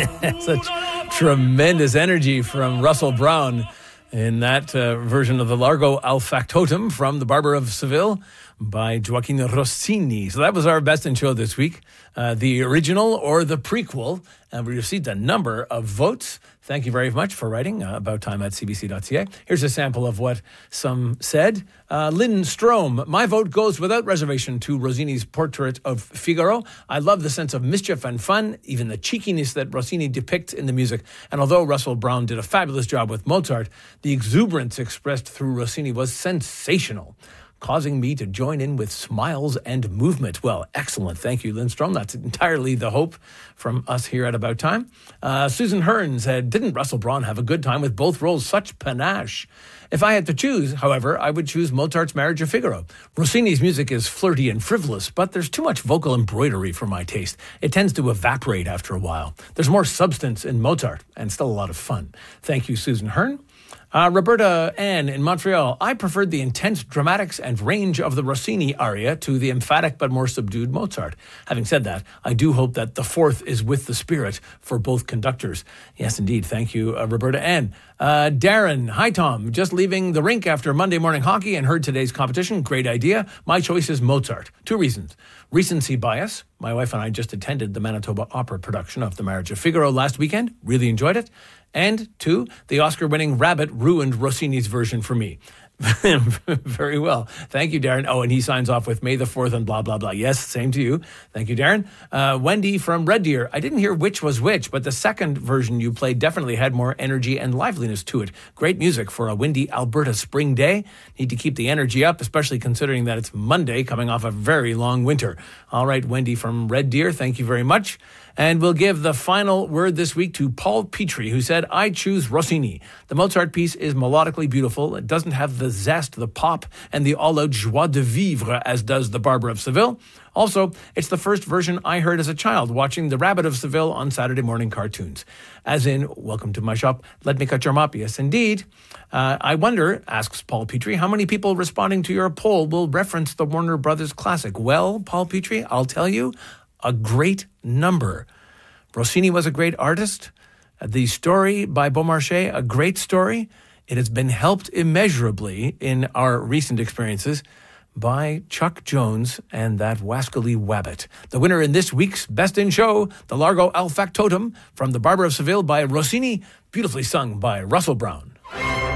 Such tremendous energy from Russell Brown in that version of the Largo Al Factotum from The Barber of Seville by Gioacchino Rossini. So that was our Best in Show this week. The original or the prequel. And we received a number of votes. Thank you very much for writing about time at cbc.ca. Here's a sample of what some said. Lynn Strome, my vote goes without reservation to Rossini's Portrait of Figaro. I love the sense of mischief and fun, even the cheekiness that Rossini depicts in the music. And although Russell Brown did a fabulous job with Mozart, the exuberance expressed through Rossini was sensational, causing me to join in with smiles and movement. Well, excellent. Thank you, Lindstrom. That's entirely the hope from us here at About Time. Susan Hearn said, didn't Russell Brown have a good time with both roles? Such panache. If I had to choose, however, I would choose Mozart's Marriage of Figaro. Rossini's music is flirty and frivolous, but there's too much vocal embroidery for my taste. It tends to evaporate after a while. There's more substance in Mozart, and still a lot of fun. Thank you, Susan Hearn. Roberta Ann in Montreal. I preferred the intense dramatics and range of the Rossini aria to the emphatic but more subdued Mozart. Having said that, I do hope that the fourth is with the spirit for both conductors. Yes, indeed. Thank you, Roberta Ann. Darren, hi Tom. Just leaving the rink after Monday morning hockey and heard today's competition. Great idea. My choice is Mozart. 2 reasons. Recency bias. My wife and I just attended the Manitoba Opera production of The Marriage of Figaro last weekend. Really enjoyed it. And 2, the Oscar-winning Rabbit ruined Rossini's version for me. Very well. Thank you, Darren. Oh, and he signs off with May the 4th and blah, blah, blah. Yes, same to you. Thank you, Darren. Wendy from Red Deer. I didn't hear which was which, but the second version you played definitely had more energy and liveliness to it. Great music for a windy Alberta spring day. Need to keep the energy up, especially considering that it's Monday coming off a very long winter. All right, Wendy from Red Deer, thank you very much. And we'll give the final word this week to Paul Petrie, who said, I choose Rossini. The Mozart piece is melodically beautiful. It doesn't have the zest, the pop, and the all-out joie de vivre as does The Barber of Seville. Also, it's the first version I heard as a child watching The Rabbit of Seville on Saturday morning cartoons. As in, welcome to my shop, let me cut your mop. Yes, indeed. I wonder, asks Paul Petrie, how many people responding to your poll will reference the Warner Brothers classic? Well, Paul Petrie, I'll tell you, a great number. Rossini was a great artist. The story by Beaumarchais, a great story. It has been helped immeasurably in our recent experiences by Chuck Jones and that wascally wabbit. The winner in this week's Best in Show, the Largo Al Factotum from The Barber of Seville by Rossini, beautifully sung by Russell Brown.